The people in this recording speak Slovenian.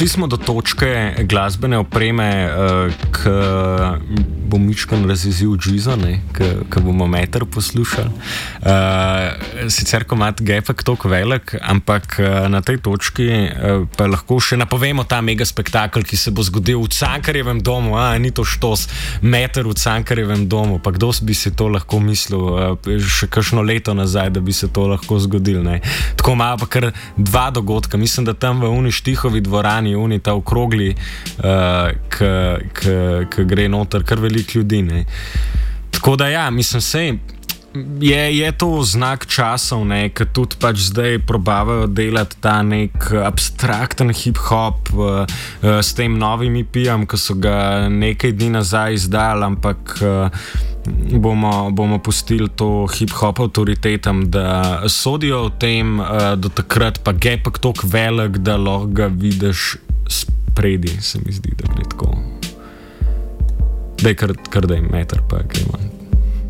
prišli smo do točke glasbene opreme, ki bo mičkan razjezil Džizo, ki bomo meter poslušali. Sicer komad gepek toliko velik, ampak na tej točki pa lahko še napovemo ta mega spektakel, ki se bo zgodil v Cankarjevem domu. Ni to štos, meter v Cankarjevem domu, pa kdo bi si to lahko mislil še kakšno leto nazaj, da bi se to lahko zgodil. Tako malo pa kar dva dogodka. Mislim, da tam v uni Štihovi dvorani, uni ta okrogli, ki gre noter kar veliko ljudi. Tako da ja, mislim, sej je to znak časov, ki tudi pač zdaj probavajo delati ta nek abstrakten hip-hop s tem novim EP-jem, ki so ga nekaj dni nazaj izdali, ampak bomo pustili to hip-hop avtoritetam, da sodijo o tem, do takrat pa gepek toliko velik, da lahko ga vidiš spredi, se mi zdi, da gre tako. Daj kar da je meter, pa gremo.